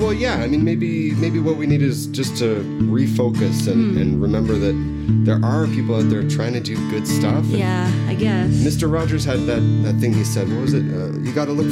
Well, yeah. I mean, maybe what we need is just to refocus and remember that there are people out there trying to do good stuff. Yeah, I guess. Mr. Rogers had that thing he said. What was it? You got to look